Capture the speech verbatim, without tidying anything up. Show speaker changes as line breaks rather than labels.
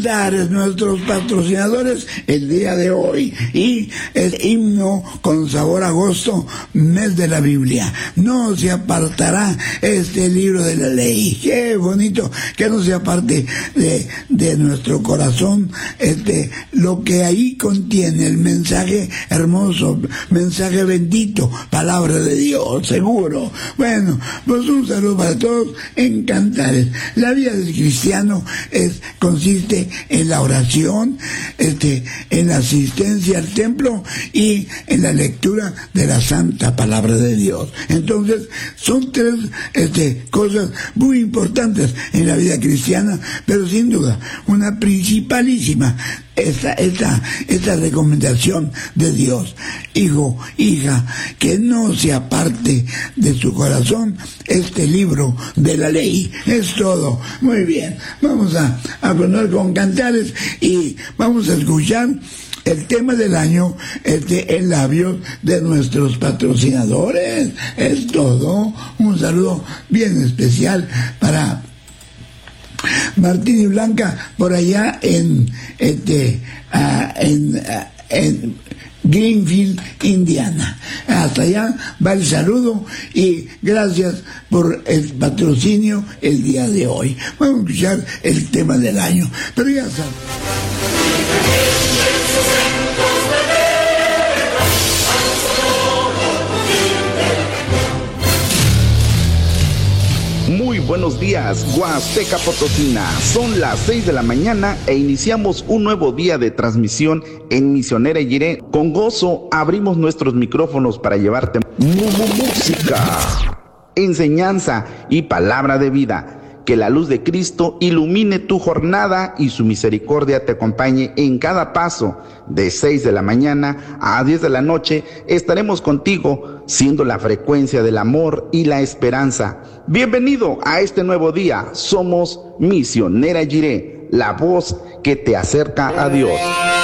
Nuestros patrocinadores el día de hoy y el himno con sabor a agosto, mes de la Biblia. No se apartará este libro de la ley. Qué bonito que no se aparte de, de nuestro corazón este lo que ahí contiene, el mensaje hermoso, mensaje bendito, palabra de Dios, seguro. Bueno, pues un saludo para todos en Cantares. La vida del cristiano es consiste en la oración, este, en la asistencia al templo y en la lectura de la santa palabra de Dios. Entonces, son tres este, cosas muy importantes en la vida cristiana, pero sin duda, una principalísima, esta, esta, esta recomendación de Dios. Hijo, hija, que no se aparte de su corazón este libro de la ley. Es todo. Muy bien. Vamos a, a poner con Cantares y vamos a escuchar el tema del año este, en labios de nuestros patrocinadores. Es todo. Un saludo bien especial para Martín y Blanca por allá en este uh, en, uh, en Greenfield, Indiana. Hasta allá va el saludo y gracias por el patrocinio el día de hoy. Vamos a escuchar el tema del año, pero ya saben.
Muy buenos días, Huasteca Potosina. Son las seis de la mañana e iniciamos un nuevo día de transmisión en Misionera Jiré. Con gozo abrimos nuestros micrófonos para llevarte música, enseñanza y palabra de vida. Que la luz de Cristo ilumine tu jornada y su misericordia te acompañe en cada paso. De seis de la mañana a diez de la noche estaremos contigo, siendo la frecuencia del amor y la esperanza. Bienvenido a este nuevo día. Somos Misionera Jiré, la voz que te acerca a Dios.